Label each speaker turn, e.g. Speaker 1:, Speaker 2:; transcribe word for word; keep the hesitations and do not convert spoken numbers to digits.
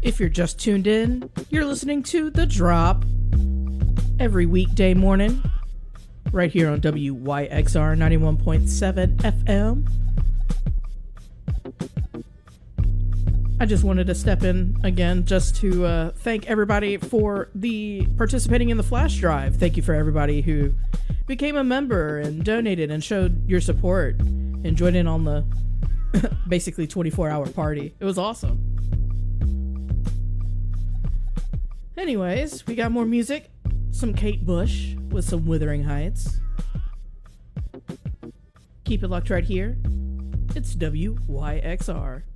Speaker 1: If you're just tuned in, you're listening to The Drop every weekday morning right here on W Y X R ninety-one point seven F M. I just wanted to step in again just to uh, thank everybody for the participating in the flash drive. Thank you for everybody who became a member and donated and showed your support and joined in on the basically twenty-four hour party. It was awesome. Anyways, we got more music. Some Kate Bush with some Wuthering Heights. Keep it locked right here. It's W Y X R.